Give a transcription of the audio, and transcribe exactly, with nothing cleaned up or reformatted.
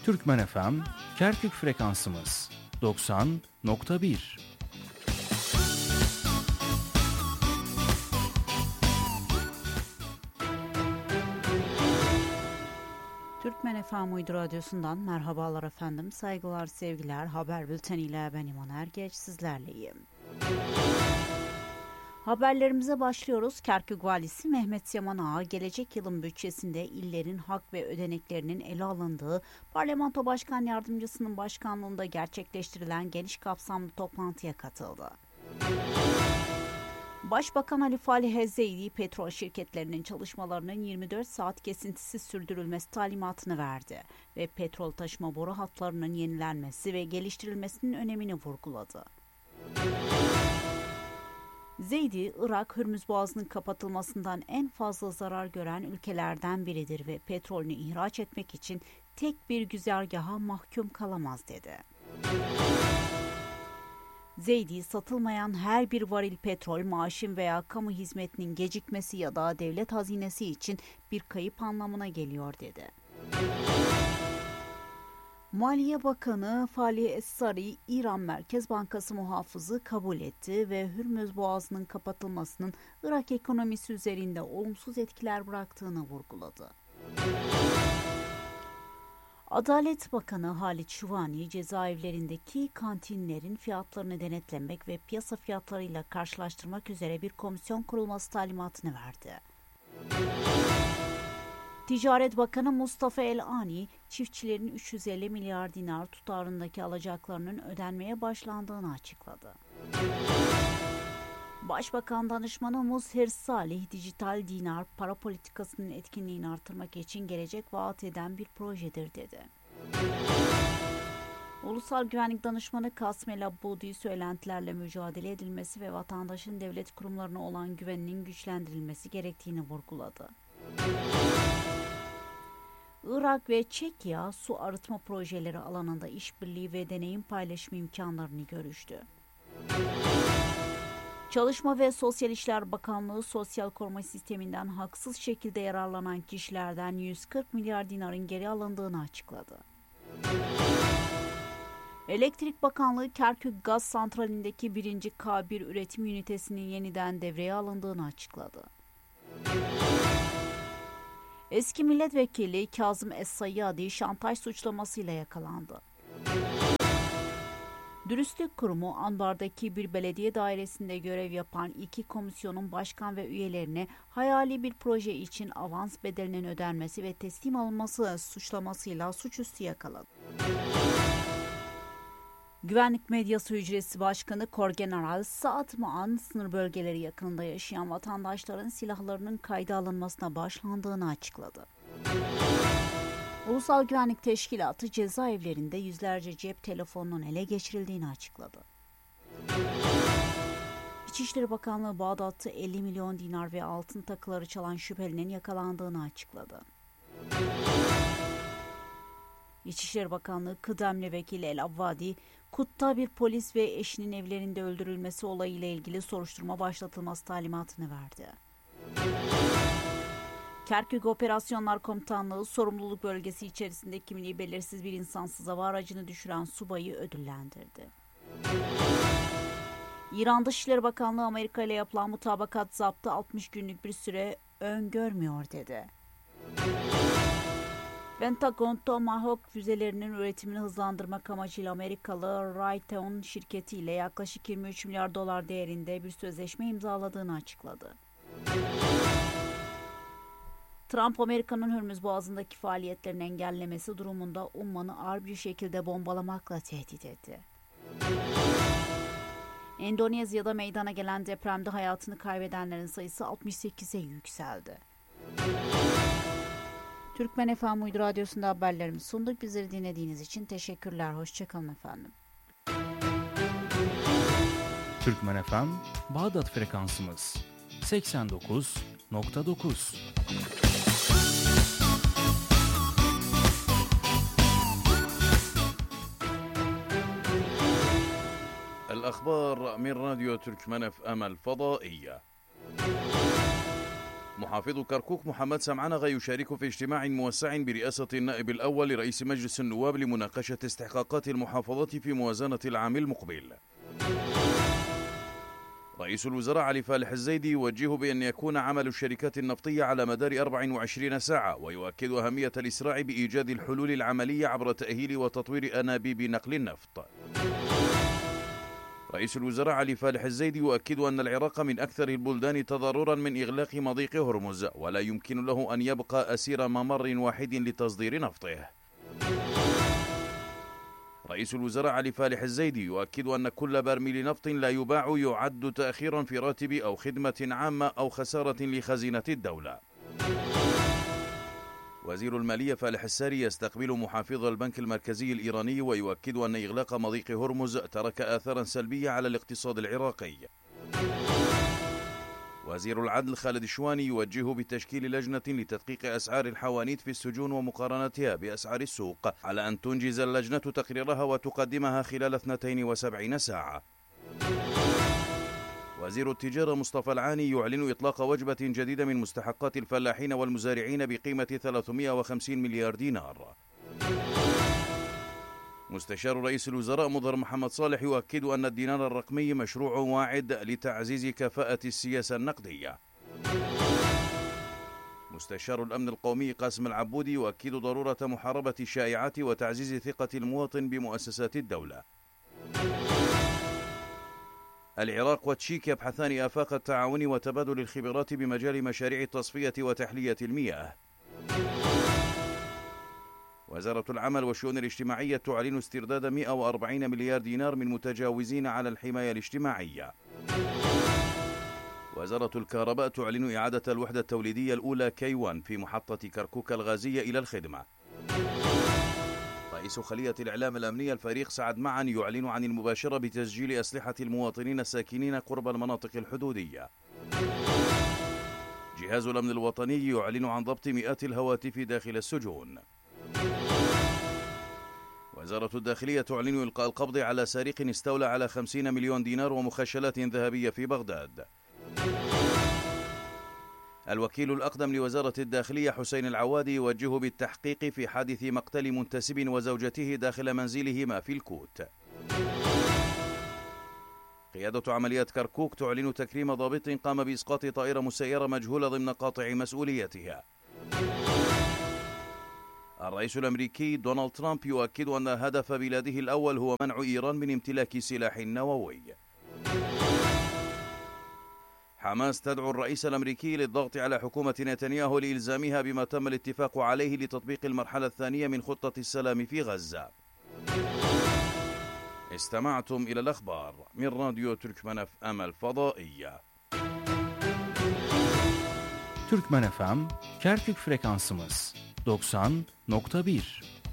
Türkmen F M, Kerkük frekansımız doksan nokta bir. Türkmen F M Uydu Radyosu'ndan merhabalar efendim, saygılar, sevgiler. Haber bülteniyle ben İman Ergeç sizlerleyim. Haberlerimize başlıyoruz. Kerkük Valisi Mehmet Yaman Ağa, gelecek yılın bütçesinde illerin hak ve ödeneklerinin ele alındığı Parlamento Başkan Yardımcısının başkanlığında gerçekleştirilen geniş kapsamlı toplantıya katıldı. Başbakan Ali Falih Ezzeydi, petrol şirketlerinin çalışmalarının yirmi dört saat kesintisiz sürdürülmesi talimatını verdi ve petrol taşıma boru hatlarının yenilenmesi ve geliştirilmesinin önemini vurguladı. Zeydi, Irak, Hürmüz Boğazı'nın kapatılmasından en fazla zarar gören ülkelerden biridir ve petrolünü ihraç etmek için tek bir güzergaha mahkum kalamaz dedi. Zeydi, satılmayan her bir varil petrol, maaşın veya kamu hizmetinin gecikmesi ya da devlet hazinesi için bir kayıp anlamına geliyor dedi. Maliye Bakanı Falih Es-Sarı, İran Merkez Bankası muhafızı kabul etti ve Hürmüz Boğazı'nın kapatılmasının Irak ekonomisi üzerinde olumsuz etkiler bıraktığını vurguladı. Adalet Bakanı Halit Şuvani, cezaevlerindeki kantinlerin fiyatlarını denetlemek ve piyasa fiyatlarıyla karşılaştırmak üzere bir komisyon kurulması talimatını verdi. Ticaret Bakanı Mustafa El-Ani, çiftçilerin üç yüz elli milyar dinar tutarındaki alacaklarının ödenmeye başlandığını açıkladı. Başbakan Danışmanı Muzher Salih, dijital dinar para politikasının etkinliğini artırmak için gelecek vaat eden bir projedir dedi. Ulusal Güvenlik Danışmanı Kasım El Abbudi, söylentilerle mücadele edilmesi ve vatandaşın devlet kurumlarına olan güveninin güçlendirilmesi gerektiğini vurguladı. Irak ve Çekya, su arıtma projeleri alanında işbirliği ve deneyim paylaşımı imkanlarını görüştü. Çalışma ve Sosyal İşler Bakanlığı, sosyal koruma sisteminden haksız şekilde yararlanan kişilerden yüz kırk milyar dinarın geri alındığını açıkladı. Elektrik Bakanlığı, Kerkük Gaz Santrali'ndeki birinci K bir üretim ünitesinin yeniden devreye alındığını açıkladı. Eski milletvekili Kazım Es-Sayyadi, şantaj suçlamasıyla yakalandı. Dürüstlük Kurumu, Anbar'daki bir belediye dairesinde görev yapan iki komisyonun başkan ve üyelerine hayali bir proje için avans bedelinin ödenmesi ve teslim alınması suçlamasıyla suçüstü yakaladı. Güvenlik Medyası Hücresi Başkanı Korgeneral Saat Maan, sınır bölgeleri yakınında yaşayan vatandaşların silahlarının kayda alınmasına başlandığını açıkladı. Ulusal Güvenlik Teşkilatı, cezaevlerinde yüzlerce cep telefonunun ele geçirildiğini açıkladı. İçişleri Bakanlığı, Bağdat'ta elli milyon dinar ve altın takıları çalan şüphelinin yakalandığını açıkladı. İçişleri Bakanlığı kıdemli vekili El Avvadi, Kut'ta bir polis ve eşinin evlerinde öldürülmesi olayıyla ilgili soruşturma başlatılması talimatını verdi. Kerkük Operasyonlar Komutanlığı, sorumluluk bölgesi içerisinde kimliği belirsiz bir insansız hava aracını düşüren subayı ödüllendirdi. İran Dışişleri Bakanlığı, Amerika ile yapılan mutabakat zaptı altmış günlük bir süre öngörmüyor dedi. Pentagon, Tomahawk füzelerinin üretimini hızlandırmak amacıyla Amerikalı Raytheon şirketi ile yaklaşık yirmi üç milyar dolar değerinde bir sözleşme imzaladığını açıkladı. Trump, Amerika'nın Hürmüz Boğazı'ndaki faaliyetlerini engellemesi durumunda Umman'ı ağır bir şekilde bombalamakla tehdit etti. Endonezya'da meydana gelen depremde hayatını kaybedenlerin sayısı altmış sekize yükseldi. Türkmen F M Uydu Radyosu'nda haberlerimi sunduk. Bizleri dinlediğiniz için teşekkürler. Hoşçakalın efendim. Türkmen F M, Bağdat frekansımız seksen dokuz nokta dokuz. الأخبار من راديو تركمان اف ام الفضائية. محافظ كركوك محمد سمعنغ يشارك في اجتماع موسع برئاسة النائب الأول لرئيس مجلس النواب لمناقشة استحقاقات المحافظة في موازنة العام المقبل. رئيس الوزراء علي فالح الزيدي يوجه بأن يكون عمل الشركات النفطية على مدار أربع وعشرين ساعة، ويؤكد أهمية الإسراع بإيجاد الحلول العملية عبر تأهيل وتطوير أنابيب نقل النفط. رئيس الوزراء علي فالح الزيدي يؤكد أن العراق من أكثر البلدان تضررا من إغلاق مضيق هرمز، ولا يمكن له أن يبقى أسير ممر واحد لتصدير نفطه. رئيس الوزراء علي فالح الزيدي يؤكد أن كل برميل نفط لا يباع يعد تأخيرا في راتب أو خدمة عامة أو خسارة لخزينة الدولة. وزير المالية فالح الساري يستقبل محافظ البنك المركزي الإيراني ويؤكد أن إغلاق مضيق هرمز ترك آثارا سلبية على الاقتصاد العراقي. وزير العدل خالد الشواني يوجه بتشكيل لجنة لتدقيق أسعار الحوانيت في السجون ومقارنتها بأسعار السوق، على أن تنجز اللجنة تقريرها وتقدمها خلال اثنتين وسبعين ساعة. وزير التجارة مصطفى العاني يعلن إطلاق وجبة جديدة من مستحقات الفلاحين والمزارعين بقيمة ثلاثمائة وخمسين مليار دينار. مستشار رئيس الوزراء مظهر محمد صالح يؤكد أن الدينار الرقمي مشروع واعد لتعزيز كفاءة السياسة النقدية. مستشار الأمن القومي قاسم العبودي يؤكد ضرورة محاربة الشائعات وتعزيز ثقة المواطن بمؤسسات الدولة. العراق وتشيك يبحثان آفاق التعاون وتبادل الخبرات بمجال مشاريع التصفية وتحلية المياه. وزارة العمل والشؤون الاجتماعية تعلن استرداد مئة وأربعين مليار دينار من متجاوزين على الحماية الاجتماعية. وزارة الكهرباء تعلن إعادة الوحدة التوليدية الأولى كي واحد في محطة كركوك الغازية إلى الخدمة. رئيس خلية الإعلام الأمنية الفريق سعد معا يعلن عن المباشرة بتسجيل أسلحة المواطنين الساكنين قرب المناطق الحدودية. جهاز الأمن الوطني يعلن عن ضبط مئات الهواتف داخل السجون. وزارة الداخلية تعلن إلقاء القبض على سارق استولى على خمسين مليون دينار ومخشلات ذهبية في بغداد. الوكيل الأقدم لوزارة الداخلية حسين العوادي يوجه بالتحقيق في حادث مقتل منتسب وزوجته داخل منزلهما في الكوت. قيادة عمليات كركوك تعلن تكريم ضابط قام بإسقاط طائرة مسيرة مجهولة ضمن قاطع مسؤوليتها. الرئيس الأمريكي دونالد ترامب يؤكد أن هدف بلاده الأول هو منع إيران من امتلاك سلاح نووي. حماس تدعو الرئيس الأمريكي للضغط على حكومة نتنياهو لإلزامها بما تم الاتفاق عليه لتطبيق المرحلة الثانية من خطة السلام في غزة. استمعتم إلى الأخبار من راديو تركمان اف ام الفضائية. Türkmen F M, Kerkük frekansımız doksan nokta bir.